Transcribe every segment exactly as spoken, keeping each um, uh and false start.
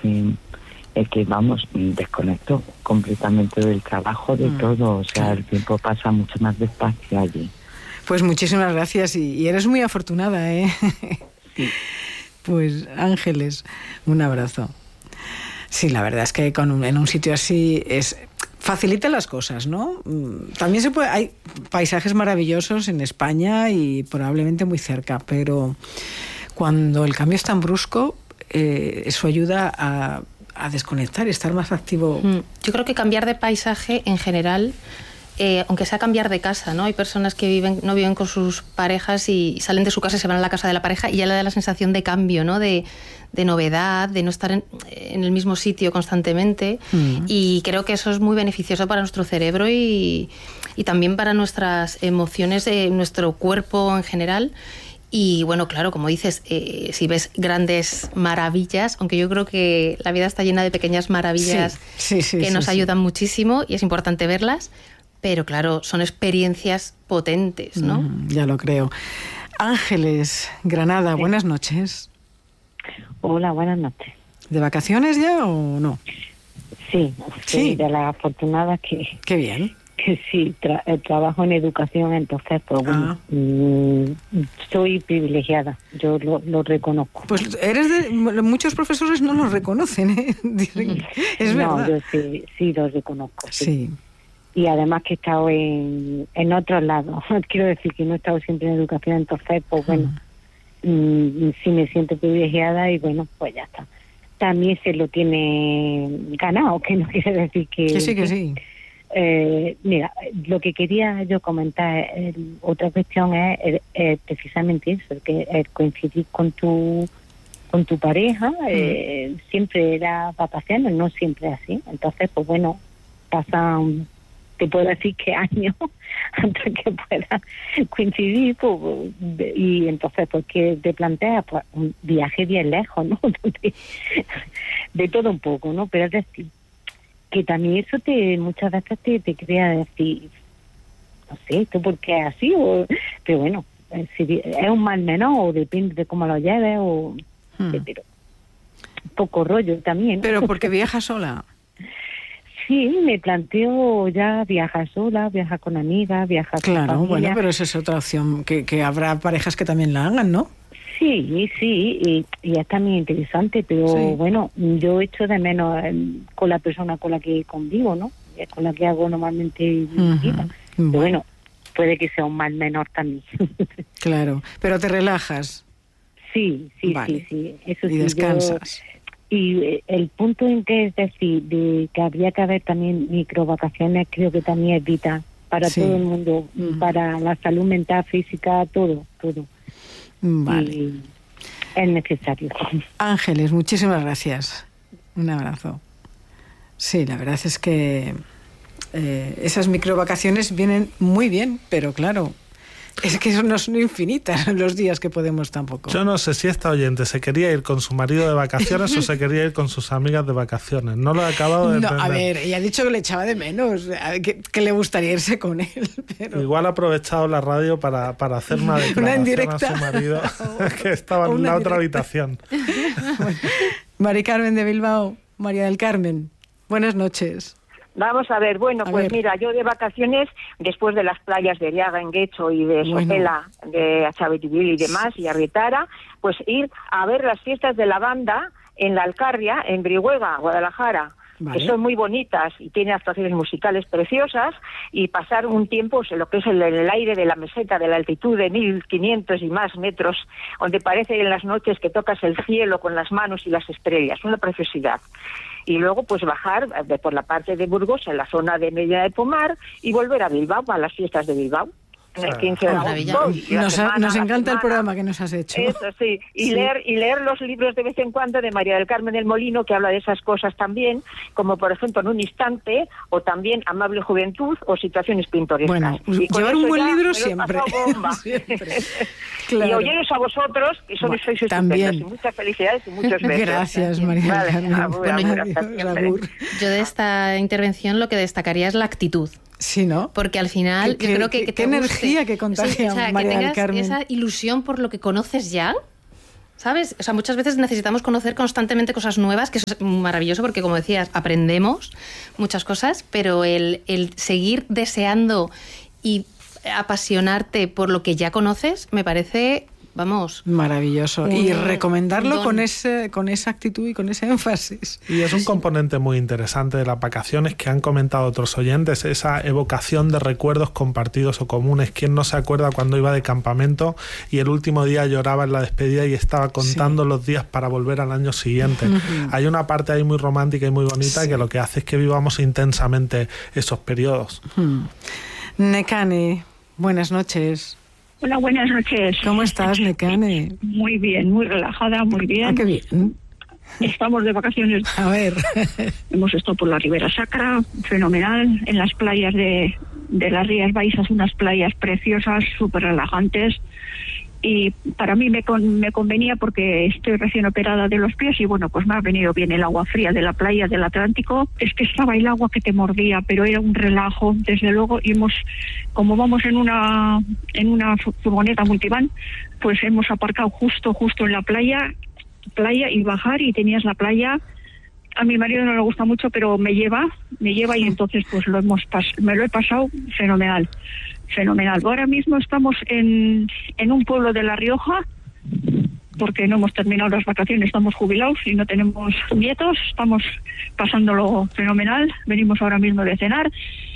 que es que vamos, desconecto completamente del trabajo, de mm. todo, o sea, el tiempo pasa mucho más despacio allí. Pues muchísimas gracias y, y eres muy afortunada, ¿eh? Sí. Pues Ángeles, un abrazo. Sí, la verdad es que con un, en un sitio así es facilita las cosas, ¿no? También se puede, hay paisajes maravillosos en España y probablemente muy cerca, pero cuando el cambio es tan brusco, eh, eso ayuda a, a desconectar y estar más activo. Yo creo que cambiar de paisaje en general, eh, aunque sea cambiar de casa, ¿no? Hay personas que viven, no viven con sus parejas y salen de su casa y se van a la casa de la pareja y ya le da la sensación de cambio, ¿no? De, de novedad, de no estar en, en el mismo sitio constantemente. Mm. Y creo que eso es muy beneficioso para nuestro cerebro y, y también para nuestras emociones, eh, nuestro cuerpo en general. Y bueno, claro, como dices, eh, si ves grandes maravillas, aunque yo creo que la vida está llena de pequeñas maravillas sí, sí, sí, que sí, nos sí. ayudan muchísimo y es importante verlas, pero claro, son experiencias potentes, ¿no? Mm, ya lo creo. Ángeles, Granada, sí. buenas noches. Hola, buenas noches. ¿De vacaciones ya o no? Sí, sí, sí. de las afortunadas que... Qué bien. Que sí, tra- trabajo en educación, entonces, pues bueno, ah. mmm, soy privilegiada, yo lo, lo reconozco. Pues eres de... Muchos profesores no lo reconocen, ¿eh? Dicen, es no, verdad. yo sí, sí lo reconozco. Sí. sí. Y además que he estado en, en otros lados, quiero decir que no he estado siempre en educación, entonces, pues bueno, uh-huh. mmm, sí me siento privilegiada y bueno, pues ya está. También se lo tiene ganado, que no quiere decir que... Que sí, que sí. Eh, mira, lo que quería yo comentar, eh, otra cuestión es eh, eh, precisamente eso, que el coincidir con tu con tu pareja, eh, mm. siempre era vacaciones, no siempre así. Entonces, pues bueno, pasan, te puedo decir que años antes que puedan coincidir, pues, y entonces, pues, que te planteas? Pues un viaje bien lejos, ¿no? de, de todo un poco, ¿no? Pero es decir, que también eso te muchas veces te, te crea decir, no sé, esto porque es así, o, pero bueno, si es un mal menor, o depende de cómo lo lleves, o hmm. pero un poco rollo también. ¿Pero porque viajas sola? Sí, me planteo ya viajar sola, viajar con amigas, viajar claro, con familia. Bueno, pero esa es otra opción, que, que habrá parejas que también la hagan, ¿no? Sí, sí, y, y es también interesante, pero sí. bueno, yo echo de menos con la persona con la que convivo, ¿no? Con la que hago normalmente mi uh-huh. vida. Pero bueno. bueno, puede que sea un mal menor también. Claro, pero te relajas. Sí, sí, vale. sí, sí. Eso y sí, descansas. Yo, y el punto en que es decir, de que habría que haber también microvacaciones, creo que también es vital para sí. todo el mundo, uh-huh. para la salud mental, física, todo, todo. Vale. Y es necesario. Ángeles, muchísimas gracias. Un abrazo. Sí, la verdad es que eh, esas microvacaciones vienen muy bien, pero claro, es que no son infinitas los días que podemos tampoco. Yo no sé si esta oyente se quería ir con su marido de vacaciones o se quería ir con sus amigas de vacaciones. No lo he acabado de no, entender. A ver, ella ha dicho que le echaba de menos, que, que le gustaría irse con él. Pero... Igual ha aprovechado la radio para, para hacer una declaración a su marido que estaba en la otra habitación. Bueno, Mari Carmen de Bilbao, María del Carmen, buenas noches. Vamos a ver, bueno, a pues ver. mira, yo de vacaciones, después de las playas de Riaga, en Guecho y de Sopela, bueno. de Achabetivil y demás, y Arrietara, pues ir a ver las fiestas de la banda en la Alcarria, en Brihuega, Guadalajara, vale. que son muy bonitas y tienen actuaciones musicales preciosas, y pasar un tiempo en lo que es el, el aire de la meseta, de la altitud de mil quinientos y más metros, donde parece en las noches que tocas el cielo con las manos y las estrellas, una preciosidad. Y luego pues bajar de, por la parte de Burgos, en la zona de Medina de Pomar, y volver a Bilbao, a las fiestas de Bilbao. En el quince de agosto. Nos, semana, nos encanta semana, el programa que nos has hecho. Eso sí, y sí. leer y leer los libros de vez en cuando de María del Carmen del Molino, que habla de esas cosas también, como por ejemplo En un instante, o también Amable juventud, o Situaciones pintorescas. Bueno, y llevar un buen libro siempre. siempre. Claro. Y oyeros a vosotros, que sois bueno, también. Y muchas felicidades y muchos besos. Gracias, María vale, Carmen. Abur, Bueno, abur, abur. Yo de esta intervención lo que destacaría es la actitud. Sí, ¿no? Porque al final ¿Qué, yo creo que, qué, que te qué guste, energía que contagia sí, o sea, María que tengas del Carmen. Esa ilusión por lo que conoces ya, ¿sabes? O sea, muchas veces necesitamos conocer constantemente cosas nuevas, que eso es maravilloso porque, como decías, aprendemos muchas cosas, pero el, el seguir deseando y apasionarte por lo que ya conoces me parece... Vamos. Maravilloso. Un, y recomendarlo con ese, con esa actitud y con ese énfasis. Y es un componente muy interesante de las vacaciones que han comentado otros oyentes, esa evocación de recuerdos compartidos o comunes. ¿Quién no se acuerda cuando iba de campamento y el último día lloraba en la despedida y estaba contando sí. los días para volver al año siguiente? Uh-huh. Hay una parte ahí muy romántica y muy bonita sí. que lo que hace es que vivamos intensamente esos periodos. Uh-huh. Nekane, buenas noches. Hola, buenas noches. ¿Cómo estás, Nekane? Muy bien, muy relajada, muy bien. Ah, qué bien. Estamos de vacaciones. A ver. Hemos estado por la Ribera Sacra, fenomenal. En las playas de, de las Rías Baixas, unas playas preciosas, súper relajantes. Y para mí me, con, me convenía porque estoy recién operada de los pies y bueno, pues me ha venido bien el agua fría de la playa del Atlántico. Es que estaba el agua que te mordía, pero era un relajo, desde luego. Y hemos, como vamos en una en una furgoneta multivan, pues hemos aparcado justo, justo en la playa, playa y bajar y tenías la playa. A mi marido no le gusta mucho, pero me lleva, me lleva y entonces pues lo hemos pas- me lo he pasado fenomenal. Fenomenal. Ahora mismo estamos en, en un pueblo de La Rioja, porque no hemos terminado las vacaciones, estamos jubilados y no tenemos nietos, estamos pasándolo fenomenal, venimos ahora mismo de cenar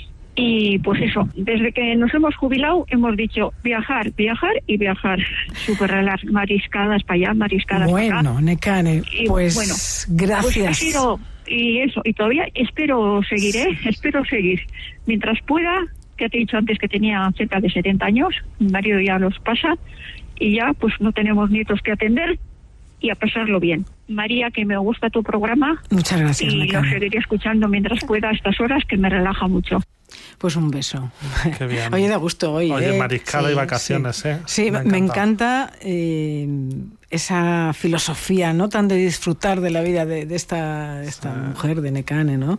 y pues eso, desde que nos hemos jubilado hemos dicho viajar, viajar y viajar, súper relax, mariscadas para allá, mariscadas bueno, para acá. Bueno, Nekane, pues bueno, gracias. Pues ha sido, y eso, y todavía espero seguir, ¿eh? espero seguir, mientras pueda. Ya te he dicho antes que tenía cerca de setenta años, mi marido ya los pasa y ya pues no tenemos nietos que atender y a pasarlo bien. María, que me gusta tu programa. Muchas gracias, y Nekane. lo seguiré escuchando mientras pueda a estas horas, que me relaja mucho. Pues un beso. Qué bien. Oye, da gusto hoy. Oye, ¿eh? mariscada sí, y vacaciones, sí. ¿eh? Sí, me, me encanta eh, esa filosofía, ¿no? Tan de disfrutar de la vida de, de esta, de esta sí. mujer, de Nekane, ¿no?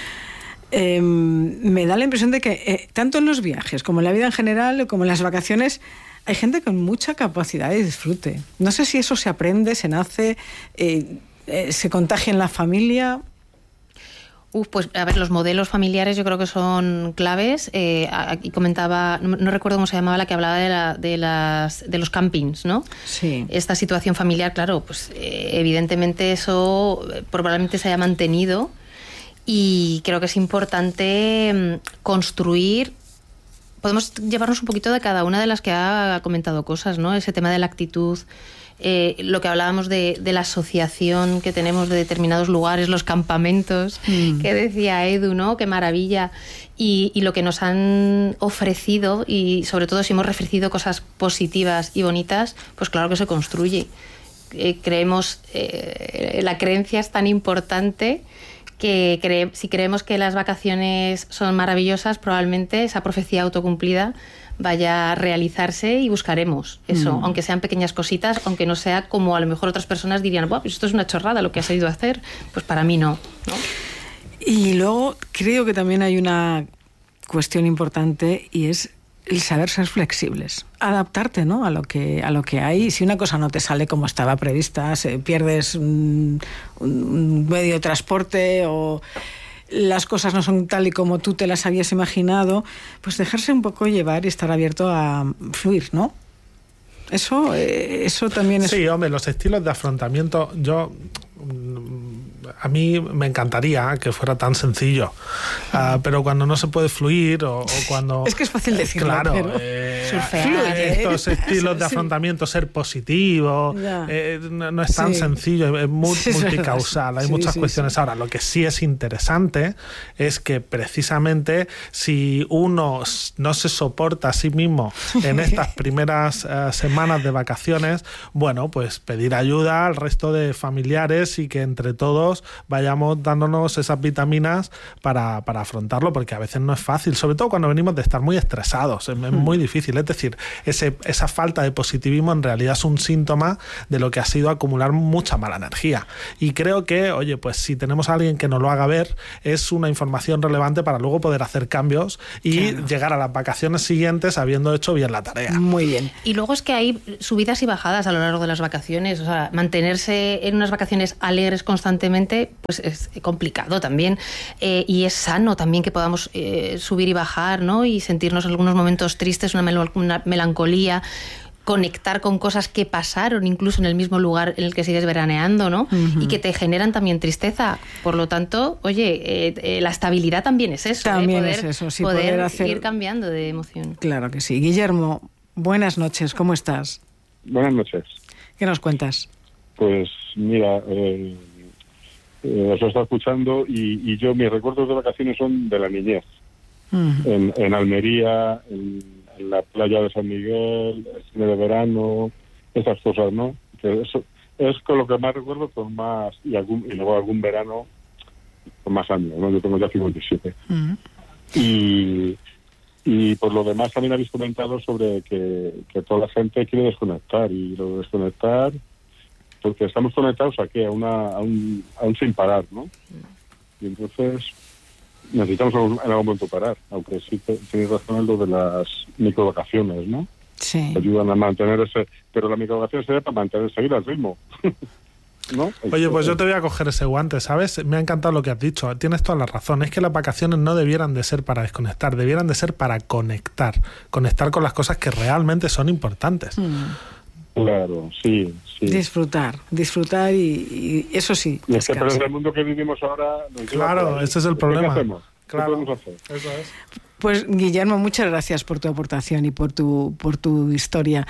Eh, me da la impresión de que eh, tanto en los viajes como en la vida en general como en las vacaciones hay gente con mucha capacidad de disfrute. No sé si eso se aprende, se nace, eh, eh, se contagia en la familia. Uf, pues a ver, los modelos familiares yo creo que son claves. Eh, aquí comentaba, no, no recuerdo cómo se llamaba la que hablaba de, la, de, las, de los campings, ¿no? Sí. Esta situación familiar, claro, pues eh, evidentemente eso probablemente se haya mantenido. Y creo que es importante construir, podemos llevarnos un poquito de cada una de las que ha comentado cosas, ¿no? Ese tema de la actitud, eh, lo que hablábamos de, de la asociación que tenemos de determinados lugares, los campamentos, mm. que decía Edu, ¿no? Qué maravilla. Y, y lo que nos han ofrecido, y sobre todo si hemos ofrecido cosas positivas y bonitas, pues claro que se construye. Eh, creemos, eh, la creencia es tan importante que cre- si creemos que las vacaciones son maravillosas, probablemente esa profecía autocumplida vaya a realizarse y buscaremos eso, mm. aunque sean pequeñas cositas, aunque no sea como a lo mejor otras personas dirían, pues esto es una chorrada lo que has ido a hacer, pues para mí no, ¿no? Y luego creo que también hay una cuestión importante y es el saber ser flexibles, adaptarte, ¿no? a lo que a lo que hay. Si una cosa no te sale como estaba prevista, se pierdes un, un medio de transporte o las cosas no son tal y como tú te las habías imaginado, pues dejarse un poco llevar y estar abierto a fluir, ¿no? Eso, eh, eso también es... Sí, hombre, los estilos de afrontamiento, yo... A mí me encantaría que fuera tan sencillo, uh, pero cuando no se puede fluir o, o cuando... Es que es fácil decirlo, claro, pero... Eh, Surfear, estos estilos de afrontamiento, sí. ser positivo, eh, no, no es tan sí. sencillo, es muy sí, multicausal, hay sí, muchas sí, cuestiones. Sí. Ahora, lo que sí es interesante es que precisamente si uno no se soporta a sí mismo en estas primeras uh, semanas de vacaciones, bueno, pues pedir ayuda al resto de familiares y que entre todos vayamos dándonos esas vitaminas para, para afrontarlo, porque a veces no es fácil, sobre todo cuando venimos de estar muy estresados, es, es muy difícil. Es decir, ese, esa falta de positivismo en realidad es un síntoma de lo que ha sido acumular mucha mala energía. Y creo que, oye, pues si tenemos a alguien que nos lo haga ver, es una información relevante para luego poder hacer cambios y claro. llegar a las vacaciones siguientes habiendo hecho bien la tarea. Muy bien. Y luego es que hay subidas y bajadas a lo largo de las vacaciones, o sea, mantenerse en unas vacaciones alegres constantemente, pues es complicado también, eh, y es sano también que podamos eh, subir y bajar, ¿no? Y sentirnos en algunos momentos tristes, una, mel- una melancolía, conectar con cosas que pasaron incluso en el mismo lugar en el que sigues veraneando, ¿no? Uh-huh. Y que te generan también tristeza. Por lo tanto, oye, eh, eh, la estabilidad también es eso. También eh, poder, es eso, sí, poder, poder hacer... ir cambiando de emoción. Claro que sí. Guillermo, buenas noches, ¿cómo estás? Buenas noches. ¿Qué nos cuentas? Pues mira, eh, eh, os he estado escuchando y, y yo, mis recuerdos de vacaciones son de la niñez. Uh-huh. En, en Almería, en... en la playa de San Miguel, el cine de verano, esas cosas, ¿no? Que eso es con lo que más recuerdo, con más, y algún y luego algún verano con más años, ¿no? Yo tengo ya cincuenta y siete. Uh-huh. Y, y por lo demás también habéis comentado sobre que, que toda la gente quiere desconectar, y lo de desconectar, porque estamos conectados a qué, a, una, a, un, a un sin parar, ¿no? Y entonces necesitamos en algún momento parar, aunque sí tenéis razón en lo de las microvacaciones, ¿no? Sí. Ayudan a mantener ese... Pero la microvacación sería para mantener, seguir el ritmo, ¿no? Oye, pues yo te voy a coger ese guante, ¿sabes? Me ha encantado lo que has dicho, tienes toda la razón. Es que las vacaciones no debieran de ser para desconectar, debieran de ser para conectar, conectar con las cosas que realmente son importantes. Mm. Claro, sí, sí. Disfrutar, disfrutar y, y eso sí. Y es que, pero en el mundo que vivimos ahora... Claro, ese es el problema. ¿Qué hacemos? Claro, ¿Qué podemos hacer? Eso es. Pues Guillermo, muchas gracias por tu aportación y por tu, por tu historia.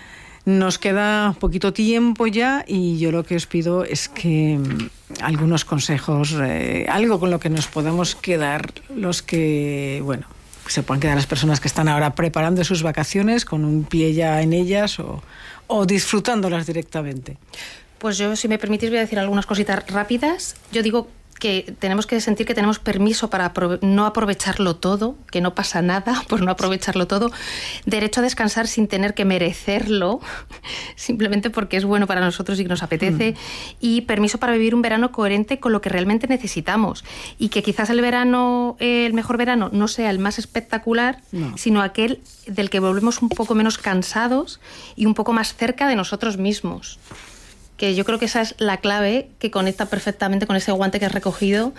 Nos queda poquito tiempo ya y yo lo que os pido es que algunos consejos, eh, algo con lo que nos podamos quedar los que, bueno, se puedan quedar las personas que están ahora preparando sus vacaciones con un pie ya en ellas o, o disfrutándolas directamente. Pues yo, si me permitís, voy a decir algunas cositas rápidas. Yo digo que tenemos que sentir que tenemos permiso para aprove- no aprovecharlo todo, que no pasa nada por no aprovecharlo todo, derecho a descansar sin tener que merecerlo, simplemente porque es bueno para nosotros y que nos apetece, mm. y permiso para vivir un verano coherente con lo que realmente necesitamos, y que quizás el verano, eh, el mejor verano no sea el más espectacular, no. sino aquel del que volvemos un poco menos cansados y un poco más cerca de nosotros mismos. Que yo creo que esa es la clave que conecta perfectamente con ese guante que has recogido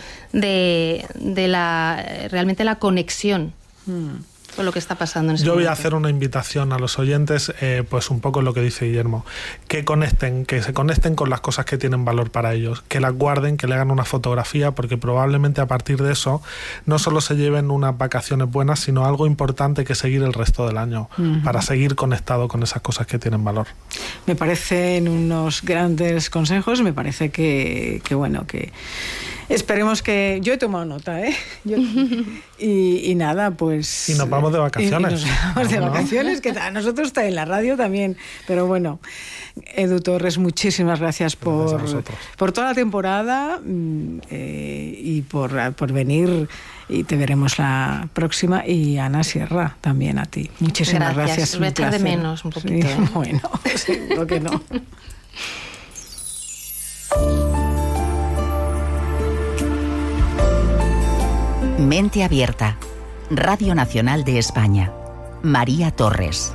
de, de la realmente la conexión mm. con lo que está pasando en ese Yo voy momento. a hacer una invitación a los oyentes, eh, pues un poco lo que dice Guillermo, que conecten, que se conecten con las cosas que tienen valor para ellos, que las guarden, que le hagan una fotografía, porque probablemente a partir de eso no solo se lleven unas vacaciones buenas, sino algo importante que seguir el resto del año, uh-huh. para seguir conectado con esas cosas que tienen valor. Me parecen unos grandes consejos, me parece que, que bueno, que esperemos que... Yo he tomado nota, ¿eh? Yo, y, y nada, pues... Y nos vamos de vacaciones. Y, y nos vamos de ¿no? vacaciones, que a nosotros está en la radio también. Pero bueno, Edu Torres, muchísimas gracias por, gracias por toda la temporada eh, y por, por venir. Y te veremos la próxima. Y Ana Sierra, también a ti. Muchísimas gracias. Gracias. Voy a echar de menos un poquito. Sí, bueno, seguro que no. Mente Abierta, Radio Nacional de España. María Torres.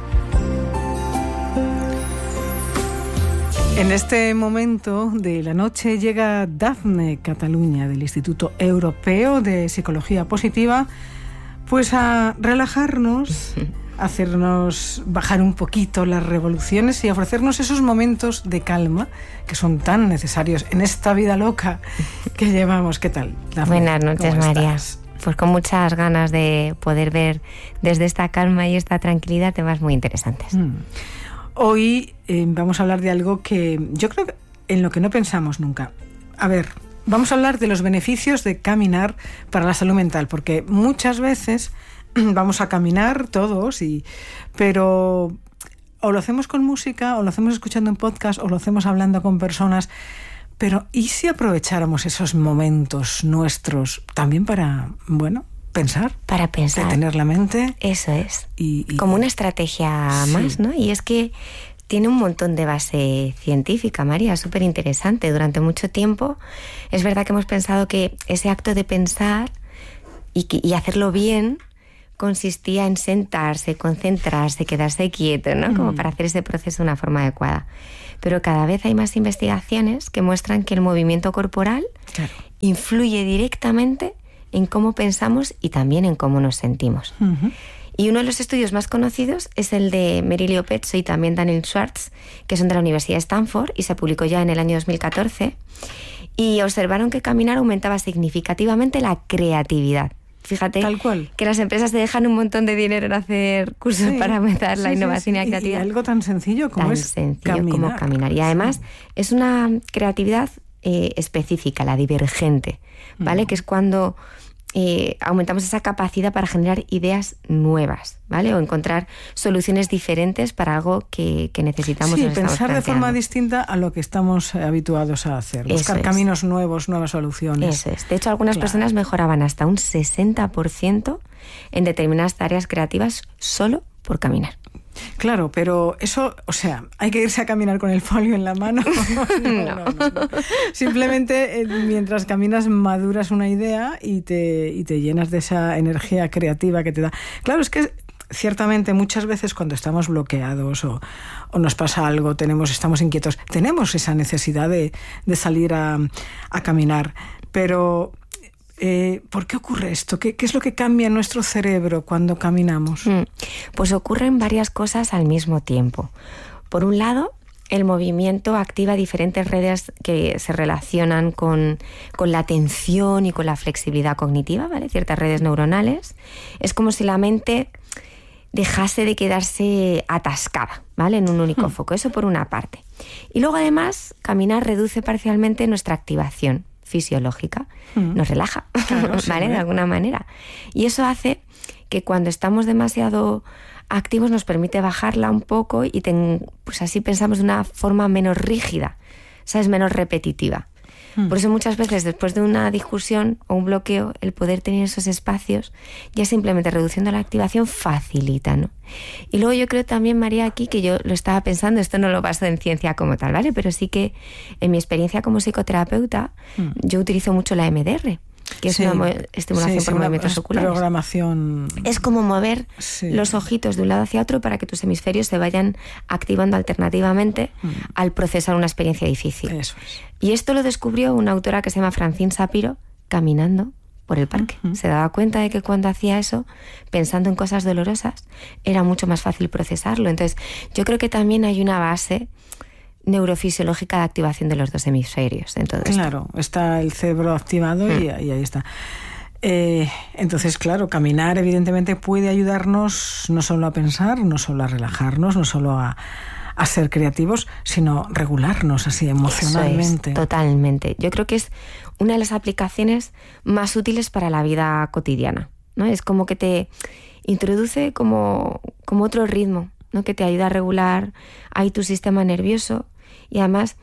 En este momento de la noche llega Dafne Cataluña del Instituto Europeo de Psicología Positiva, pues a relajarnos, hacernos bajar un poquito las revoluciones y ofrecernos esos momentos de calma que son tan necesarios en esta vida loca que llevamos. ¿Qué tal, Dafne? Buenas noches, María. Estás? Pues con muchas ganas de poder ver desde esta calma y esta tranquilidad temas muy interesantes. Mm. Hoy eh, vamos a hablar de algo que yo creo que en lo que no pensamos nunca. A ver, vamos a hablar de los beneficios de caminar para la salud mental, porque muchas veces vamos a caminar todos, y, pero o lo hacemos con música, o lo hacemos escuchando un podcast, o lo hacemos hablando con personas, Pero ¿y si aprovecháramos esos momentos nuestros también para, bueno, pensar? Para pensar. Detener la mente. Eso es. Y, y... Como una estrategia sí. más, ¿no? Y es que tiene un montón de base científica, María, súper interesante. Durante mucho tiempo es verdad que hemos pensado que ese acto de pensar y, y hacerlo bien consistía en sentarse, concentrarse, quedarse quieto, ¿no? Mm. Como para hacer ese proceso de una forma adecuada. Pero cada vez hay más investigaciones que muestran que el movimiento corporal claro. influye directamente en cómo pensamos y también en cómo nos sentimos. Uh-huh. Y uno de los estudios más conocidos es el de Merilio Pezzo y también Daniel Schwartz, que son de la Universidad de Stanford, y se publicó ya en el año dos mil catorce, y observaron que caminar aumentaba significativamente la creatividad. Fíjate Tal cual. que las empresas te dejan un montón de dinero en hacer cursos sí, para aumentar sí, la innovación sí, sí. y la creatividad. Y algo tan sencillo como tan es sencillo caminar. como caminar. Y además sí. es una creatividad eh, específica, la divergente, ¿vale? Mm. Que es cuando eh, aumentamos esa capacidad para generar ideas nuevas, ¿vale? O encontrar soluciones diferentes para algo que, que necesitamos. Sí, pensar de forma distinta a lo que estamos habituados a hacer. Buscar Eso caminos es. nuevos, nuevas soluciones. Eso es. De hecho, algunas claro. personas mejoraban hasta un sesenta por ciento en determinadas tareas creativas solo por caminar. Claro, pero eso, o sea, ¿hay que irse a caminar con el folio en la mano? No, no, no, no, no. Simplemente eh, mientras caminas maduras una idea y te, y te llenas de esa energía creativa que te da. Claro, es que ciertamente muchas veces cuando estamos bloqueados o, o nos pasa algo, tenemos, estamos inquietos, tenemos esa necesidad de, de salir a, a caminar, pero... Eh, ¿por qué ocurre esto? ¿Qué, ¿Qué es lo que cambia en nuestro cerebro cuando caminamos? Mm, pues ocurren varias cosas al mismo tiempo. Por un lado, el movimiento activa diferentes redes que se relacionan con, con la atención y con la flexibilidad cognitiva, ¿vale? Ciertas redes neuronales. Es como si la mente dejase de quedarse atascada, ¿vale? En un único hmm. foco. Eso por una parte. Y luego, además, caminar reduce parcialmente nuestra activación fisiológica, mm. nos relaja, claro, sí, ¿vale? De alguna manera. Y eso hace que cuando estamos demasiado activos nos permite bajarla un poco y ten, pues así pensamos de una forma menos rígida, ¿sabes? Menos repetitiva. Mm. Por eso muchas veces después de una discusión o un bloqueo, el poder tener esos espacios, ya simplemente reduciendo la activación, facilita, ¿no? Y luego yo creo también, María, aquí, que yo lo estaba pensando, esto no lo baso en ciencia como tal, ¿vale? Pero sí que en mi experiencia como psicoterapeuta, mm. yo utilizo mucho la M D R, que es sí. una estimulación sí, por sí, movimientos oculares. Programación. Es como mover sí. los ojitos de un lado hacia otro para que tus hemisferios se vayan activando alternativamente mm. al procesar una experiencia difícil. Eso es. Y esto lo descubrió una autora que se llama Francine Shapiro caminando por el parque. Uh-huh. Se daba cuenta de que cuando hacía eso, pensando en cosas dolorosas, era mucho más fácil procesarlo. Entonces, yo creo que también hay una base neurofisiológica de activación de los dos hemisferios en todo esto. Claro, está el cerebro activado mm. y, y ahí está. Eh, entonces, claro, caminar evidentemente puede ayudarnos no solo a pensar, no solo a relajarnos, no solo a, a ser creativos, sino regularnos así emocionalmente. Eso es, totalmente. Yo creo que es una de las aplicaciones más útiles para la vida cotidiana, ¿no? Es como que te introduce como, como otro ritmo, ¿no? Que te ayuda a regular ahí tu sistema nervioso. Y además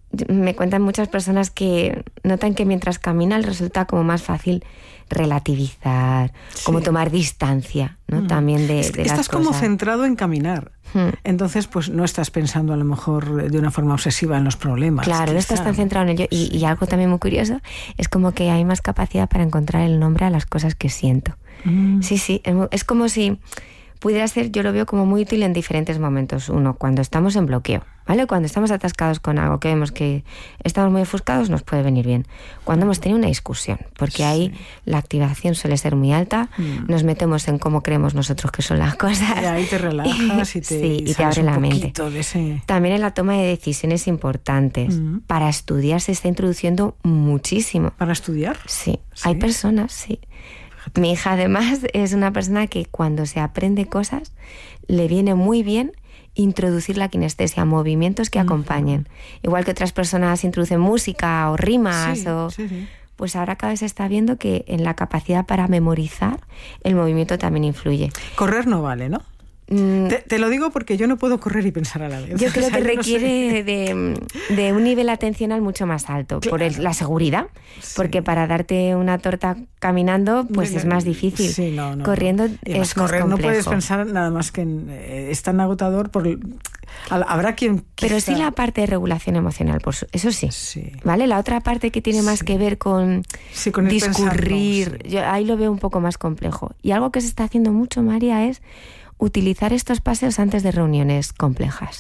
me cuentan muchas personas que notan que mientras caminan resulta como más fácil relativizar, sí. como tomar distancia, ¿no? Mm. También de, es, de las estás cosas. como centrado en caminar. Mm. Entonces, pues no estás pensando a lo mejor de una forma obsesiva en los problemas. Claro, no estás tan centrado en ello. Y, y algo también muy curioso es como que hay más capacidad para encontrar el nombre a las cosas que siento. Mm. Sí, sí, es, es como si pudiera ser, yo lo veo como muy útil en diferentes momentos. Uno, cuando estamos en bloqueo, ¿vale? Cuando estamos atascados con algo que vemos que estamos muy ofuscados, nos puede venir bien. Cuando hemos tenido una discusión, porque sí. ahí la activación suele ser muy alta, mm. nos metemos en cómo creemos nosotros que son las cosas. Y ahí te relajas y te, sí, y te abre la mente. Ese... También en la toma de decisiones importantes. Mm. Para estudiar se está introduciendo muchísimo. ¿Para estudiar? Sí, sí. Hay personas, sí. Mi hija además es una persona que cuando se aprende cosas le viene muy bien introducir la kinestesia, movimientos que acompañen. Uh-huh. Igual que otras personas introducen música o rimas, sí, o sí, sí. pues ahora cada vez se está viendo que en la capacidad para memorizar el movimiento también influye. Correr no vale, ¿no? Te, te lo digo porque yo no puedo correr y pensar a la vez. Yo creo o sea, que yo requiere no sé. de, de un nivel atencional mucho más alto, claro, por el, la seguridad, sí. Porque para darte una torta caminando, pues no, es más difícil. Sí, no, no, Corriendo no. es más correr complejo. No puedes pensar nada más que en, eh, es tan agotador. Por, habrá quien... Pero quizá... sí la parte de regulación emocional, por su, eso sí, sí. ¿Vale? La otra parte que tiene más sí. que ver con, sí, con discurrir, pensar, no, sí. yo ahí lo veo un poco más complejo. Y algo que se está haciendo mucho, María, es utilizar estos paseos antes de reuniones complejas.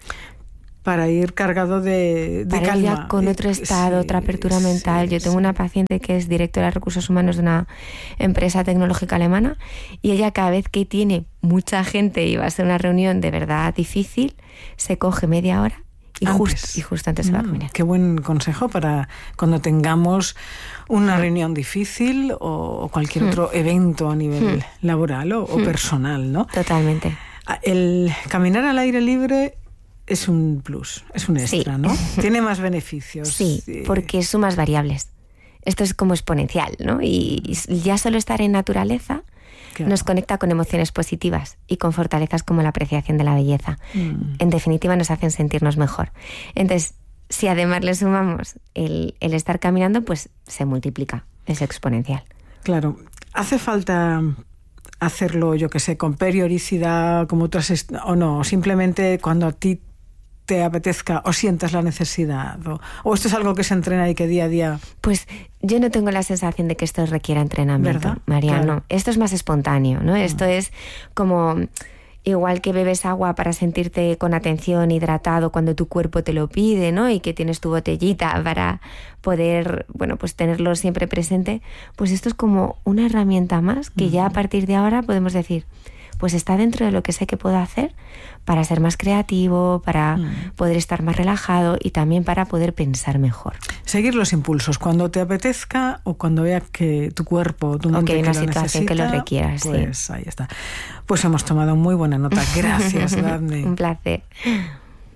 Para ir cargado de, de Para calma. Ir ya con otro estado, sí, otra apertura mental. Sí, Yo tengo sí. una paciente que es directora de recursos humanos de una empresa tecnológica alemana y ella cada vez que tiene mucha gente y va a ser una reunión de verdad difícil, se coge media hora y, just, y justo antes mm, se va a caminar. Qué buen consejo para cuando tengamos una reunión difícil o cualquier mm. otro evento a nivel mm. laboral o, o mm. personal, ¿no? Totalmente. El caminar al aire libre es un plus, es un extra, sí. ¿no? Tiene más beneficios. Sí, porque sumas variables. Esto es como exponencial, ¿no? Y ya solo estar en naturaleza claro. nos conecta con emociones positivas y con fortalezas como la apreciación de la belleza. Mm. En definitiva, nos hacen sentirnos mejor. Entonces, si además le sumamos el, el estar caminando, pues se multiplica, es exponencial. Claro, hace falta hacerlo, yo que sé, con periodicidad, como otras, est- o no, simplemente cuando a ti te apetezca o sientas la necesidad, o, o esto es algo que se entrena y que día a día... Pues yo no tengo la sensación de que esto requiera entrenamiento, ¿verdad? Mariano. Claro. Esto es más espontáneo, ¿no? Mm. Esto es como... Igual que bebes agua para sentirte con atención, hidratado cuando tu cuerpo te lo pide, ¿no? Y que tienes tu botellita para poder, bueno, pues tenerlo siempre presente, pues esto es como una herramienta más que ya a partir de ahora podemos decir, pues está dentro de lo que sé que puedo hacer para ser más creativo, para mm. poder estar más relajado y también para poder pensar mejor. Seguir los impulsos cuando te apetezca o cuando veas que tu cuerpo, tu mente o que hay una que lo situación necesita, que lo requiera, pues sí. ahí está. Pues hemos tomado muy buena nota. Gracias, Daphne. Un placer.